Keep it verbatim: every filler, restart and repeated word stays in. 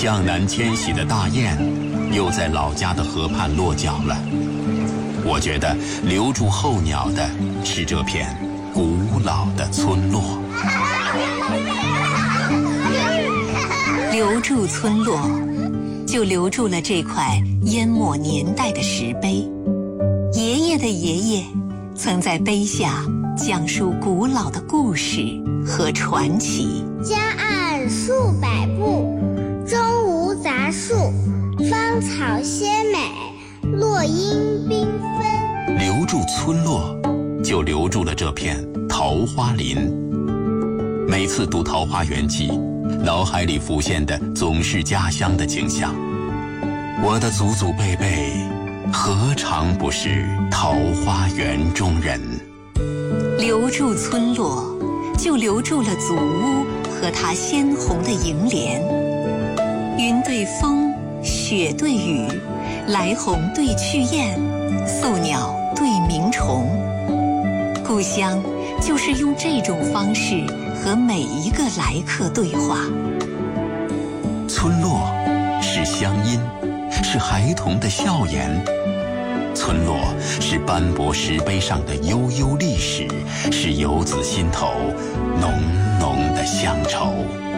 向南迁徙的大雁，又在老家的河畔落脚了。我觉得留住候鸟的是这片古老的村落。 留住村落，就留住了这块淹没年代的石碑。爷爷的爷爷曾在碑下讲述古老的故事和传奇。 江岸数百步，中无杂树，芳草鲜美，落英缤纷。 留住村落，就留住了这片桃花林。每次读《桃花源记》，脑海里浮现的总是家乡的景象。我的祖祖辈辈，何尝不是桃花源中人？ 留住村落，就留住了祖屋和它鲜红的楹联。云对风，雪对雨，来鸿对去雁，宿鸟对鸣虫。故乡就是用这种方式和每一个来客对话。 村落是乡音，是孩童的笑颜。村落是斑驳石碑上的悠悠历史，是游子心头浓浓的乡愁。